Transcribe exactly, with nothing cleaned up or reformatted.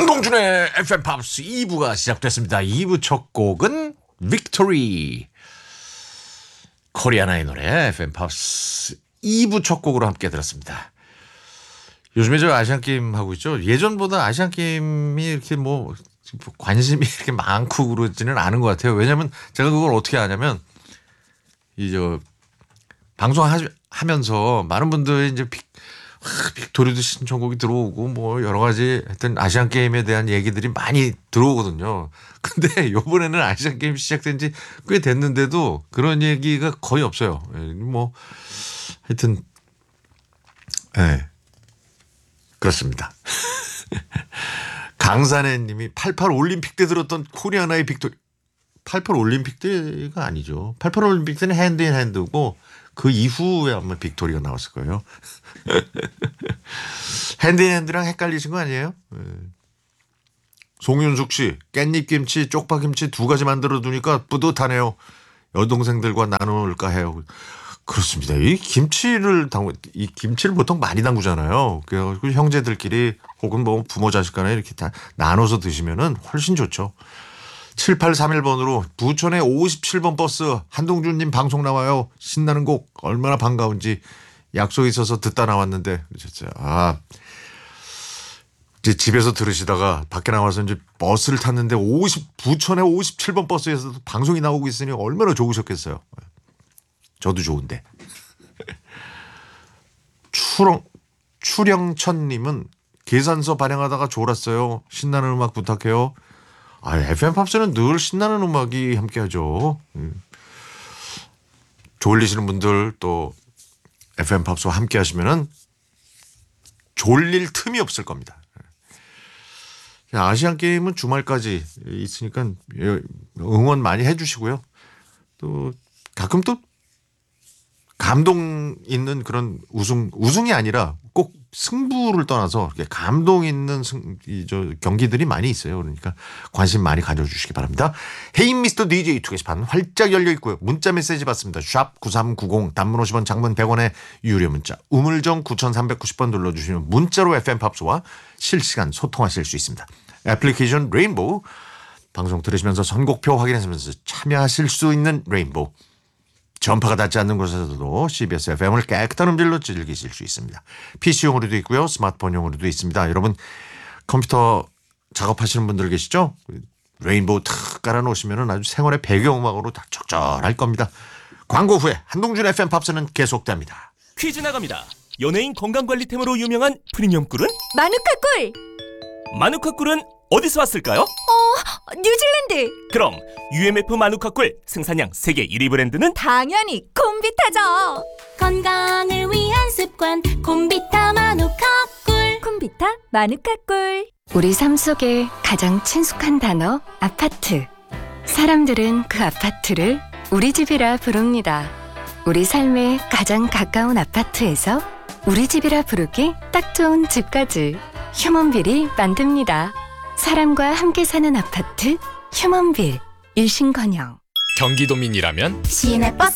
한동준의 에프엠 팝스 이 부가 시작됐습니다. 이 부 첫 곡은 빅토리, 코리아나의 노래. 에프엠 팝스 이 부 첫 곡으로 함께 들었습니다. 요즘에 저 아시안게임 하고 있죠. 예전보다 아시안게임이 이렇게 뭐 관심이 이렇게 많고 그러지는 않은 것 같아요. 왜냐하면 제가 그걸 어떻게 아냐면 이 저 방송하면서 많은 분들이 이제 빅, 빅토리도 신청곡이 들어오고 뭐 여러 가지 하여튼 아시안 게임에 대한 얘기들이 많이 들어오거든요. 근데 이번에는 아시안 게임 시작된 지 꽤 됐는데도 그런 얘기가 거의 없어요. 뭐 하여튼 예. 네. 그렇습니다. 강산혜 님이 팔십팔 올림픽 때 들었던 코리아나의 빅토리. 팔십팔 올림픽 때가 아니죠. 팔십팔 올림픽 때는 핸드 인 핸드고 그 이후에 아마 빅토리가 나왔을 거예요. 핸드앤핸드랑 헷갈리신 거 아니에요? 네. 송윤숙 씨, 깻잎김치, 쪽파김치 두 가지 만들어 두니까 뿌듯하네요. 여동생들과 나눌까 해요. 그렇습니다. 이 김치를 담고, 이 김치를 보통 많이 담그잖아요. 그 형제들끼리 혹은 뭐 부모 자식 간에 이렇게 다 나눠서 드시면은 훨씬 좋죠. 칠팔삼일 번으로 부천의 오십칠 번 버스 한동준님 방송 나와요. 신나는 곡 얼마나 반가운지 약속 있어서 듣다 나왔는데 진짜 아 이제 집에서 들으시다가 밖에 나와서 이제 버스를 탔는데 오십 부천의 오십칠 번 버스에서도 방송이 나오고 있으니 얼마나 좋으셨겠어요. 저도 좋은데. 추령 추령천님은 계산서 발행하다가 졸았어요. 신나는 음악 부탁해요. 아, 에프엠 팝스는 늘 신나는 음악이 함께하죠. 음. 졸리시는 분들 또 에프엠 팝스와 함께하시면은 졸릴 틈이 없을 겁니다. 아시안 게임은 주말까지 있으니까 응원 많이 해주시고요. 또 가끔 또 감동 있는 그런 우승 우승이 아니라 꼭 승부를 떠나서 이렇게 감동 있는 승, 이, 저, 경기들이 많이 있어요. 그러니까 관심 많이 가져주시기 바랍니다. 헤이 미스터 디제이 투 게시판 활짝 열려 있고요. 문자 메시지 받습니다. 샵 구삼구공 단문 오십 원 장문 백 원의 유료 문자 우물정 구삼구공 번 눌러주시면 문자로 에프엠 팝스와 실시간 소통하실 수 있습니다. 애플리케이션 레인보우 방송 들으시면서 선곡표 확인하시면서 참여하실 수 있는 레인보우 전파가 닿지 않는 곳에서도 씨비에스 에프엠을 깨끗한 음질로 즐기실 수 있습니다. 피씨용으로도 있고요. 스마트폰용으로도 있습니다. 여러분 컴퓨터 작업하시는 분들 계시죠? 레인보우 탁 깔아놓으시면 아주 생활의 배경음악으로 다 적절할 겁니다. 광고 후에 한동준 에프엠 팝스는 계속됩니다. 퀴즈 나갑니다. 연예인 건강관리템으로 유명한 프리미엄 꿀은? 마누카 꿀! 마누카 꿀은 어디서 왔을까요? 어, 뉴질랜드! 그럼 유엠에프 마누카 꿀 생산량 세계 일 위 브랜드는? 당연히 콤비타죠! 건강을 위한 습관 콤비타 마누카 꿀. 콤비타 마누카 꿀. 우리 삶 속에 가장 친숙한 단어 아파트. 사람들은 그 아파트를 우리 집이라 부릅니다. 우리 삶에 가장 가까운 아파트에서 우리 집이라 부르기 딱 좋은 집까지 휴먼빌이 만듭니다. 사람과 함께 사는 아파트 휴먼빌. 일신건영. 경기도민이라면 시내버스